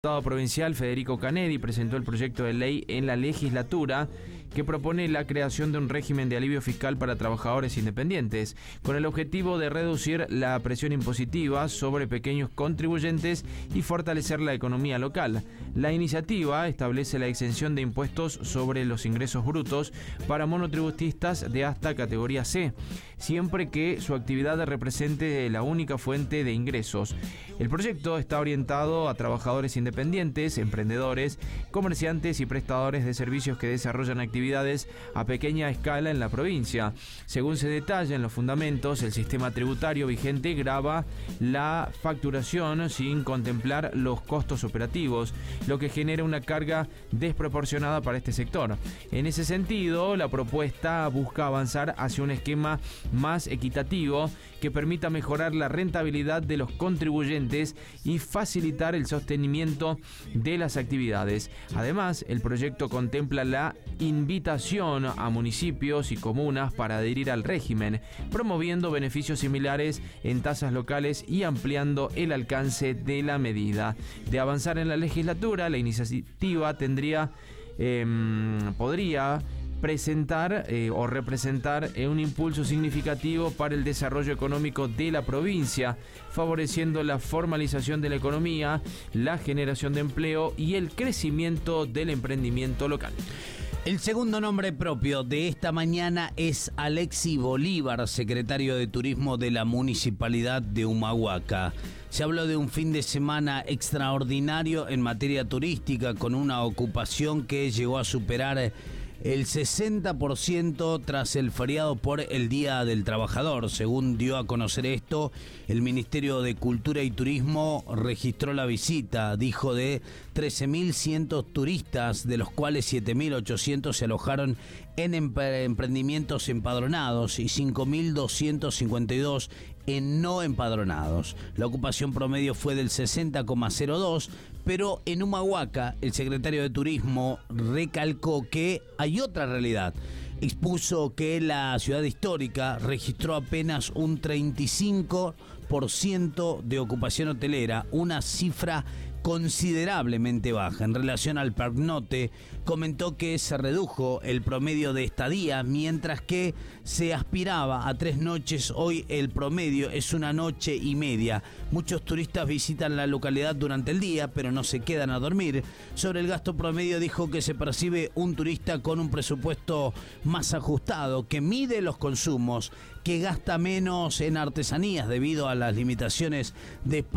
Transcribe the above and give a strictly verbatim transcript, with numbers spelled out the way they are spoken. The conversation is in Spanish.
El diputado provincial Federico Canedi presentó el proyecto de ley en la legislatura que propone la creación de un régimen de alivio fiscal para trabajadores independientes, con el objetivo de reducir la presión impositiva sobre pequeños contribuyentes y fortalecer la economía local. La iniciativa establece la exención de impuestos sobre los ingresos brutos para monotributistas de hasta categoría C, siempre que su actividad represente la única fuente de ingresos. El proyecto está orientado a trabajadores independientes, emprendedores, comerciantes y prestadores de servicios que desarrollan actividades a pequeña escala en la provincia. Según se detalla en los fundamentos, el sistema tributario vigente grava la facturación sin contemplar los costos operativos, lo que genera una carga desproporcionada para este sector. En ese sentido, la propuesta busca avanzar hacia un esquema más equitativo que permita mejorar la rentabilidad de los contribuyentes y facilitar el sostenimiento de las actividades. Además, el proyecto contempla la invitación a municipios y comunas para adherir al régimen, promoviendo beneficios similares en tasas locales y ampliando el alcance de la medida. De avanzar en la legislatura, la iniciativa tendría, eh, podría presentar eh, o representar eh, un impulso significativo para el desarrollo económico de la provincia, favoreciendo la formalización de la economía, la generación de empleo y el crecimiento del emprendimiento local. El segundo nombre propio de esta mañana es Alexi Bolívar, secretario de Turismo de la Municipalidad de Humahuaca. Se habló de un fin de semana extraordinario en materia turística, con una ocupación que llegó a superar el sesenta por ciento tras el feriado por el Día del Trabajador. Según dio a conocer esto, el Ministerio de Cultura y Turismo registró la visita, dijo, de trece mil cien turistas, de los cuales siete mil ochocientos se alojaron en emprendimientos empadronados y cinco mil doscientos cincuenta y dos en no empadronados. La ocupación promedio fue del sesenta coma cero dos, pero en Humahuaca el secretario de Turismo recalcó que hay otra realidad. Expuso que la ciudad histórica registró apenas un treinta y cinco por ciento de ocupación hotelera, una cifra considerablemente baja. En relación al pernocte, comentó que se redujo el promedio de estadía, mientras que se aspiraba a tres noches. Hoy el promedio es una noche y media. Muchos turistas visitan la localidad durante el día, pero no se quedan a dormir. Sobre el gasto promedio, dijo que se percibe un turista con un presupuesto más ajustado, que mide los consumos, que gasta menos en artesanías debido a las limitaciones de espacio